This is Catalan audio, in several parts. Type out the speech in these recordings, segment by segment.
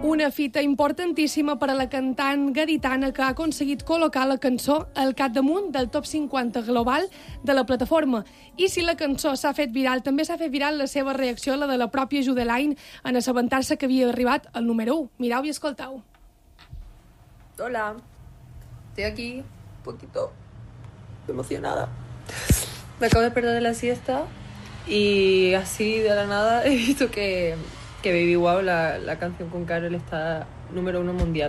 Una fita importantíssima per a la cantant gaditana que ha aconseguit col·locar la cançó al capdamunt del top 50 global de la plataforma. I si la cançó s'ha fet viral, també s'ha fet viral la seva reacció, la de la pròpia Judelaine, en assabentar-se que havia arribat al número 1. Mirau i escoltau. Hola, estoy aquí un poquito emocionada. Me acabo de perder la siesta y así de la nada he visto que Baby Wow, la canción con Karol, está número 1 mundial.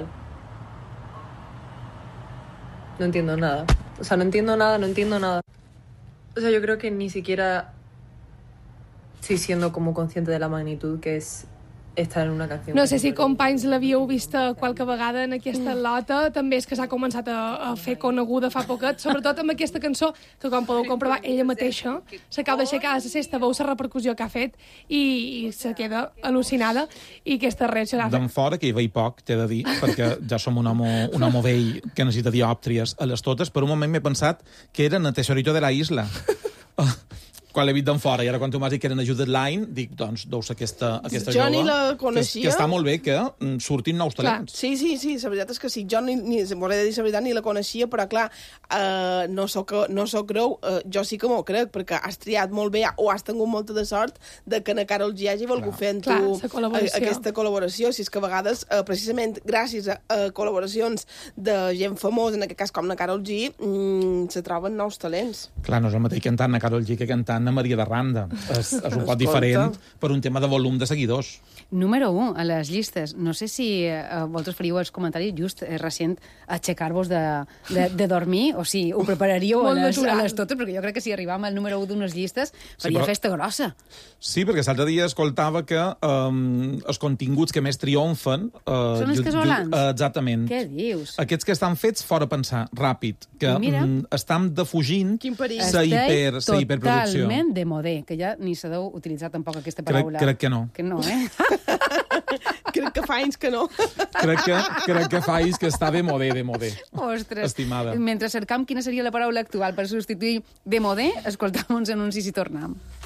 No entiendo nada. O sea, no entiendo nada. O sea, yo creo que ni siquiera estoy siendo como consciente de la magnitud que es estar en una canción. No sé si, companys, l'havíeu vista qualque vegada en aquesta lota. També és que s'ha començat a fer coneguda fa poquet, sobretot amb aquesta cançó, que com podeu comprovar, ella mateixa s'acaba d'aixecar a la cesta, veu la repercussió que ha fet i se queda al·lucinada, i aquesta reacció l'ha fet. D'en fora, que hi veig poc, t'he de dir, perquè ja som un home vell que necessita diòptries a les totes. Per un moment m'he pensat que eren a Tesorito de la Isla. Quan l'he vist d'en fora, i ara quan tu m'has dit que eren a Judith Line, dic, doncs, deu ser aquesta Jo jove. ni la coneixia. Que està molt bé que surtin nous talents. Sí, la veritat és que sí. Jo m'hauré de dir la veritat, ni la coneixia, però clar, no sóc greu, jo sí que m'ho crec, perquè has triat molt bé o has tingut molta de sort de que na Karol G hagi volgut fer amb tu aquesta col·laboració. Si és que a vegades, precisament gràcies a col·laboracions de gent famosa, en aquest cas com na Karol G, se troben nous talents. Clar, no és el mateix cantant na Karol G que cantant na Maria de Randa. És un pot diferent per un tema de volum de seguidors. Número 1 a les llistes. No sé si vosaltres faríeu els comentaris just recient aixecar-vos de dormir, o si ho prepararíeu a les totes, perquè jo crec que si arribàvem al número 1 d'unes llistes faria festa grossa. Sí, perquè l'altre dia escoltava que els continguts que més triomfen... Són els casolans? Exactament. Què dius? Aquests que estan fets fora pensar, ràpid, que estan defugint la hiperproducció. Totalment de modé, que ja ni s'ha d'utilitzar tampoc aquesta paraula. Crec que no. Que no, Crec que fa anys que no. Crec que fa anys que està de modé. Ostres. Estimada. Mentre cercam quina seria la paraula actual per substituir de modé, escoltam uns anuncis i tornem.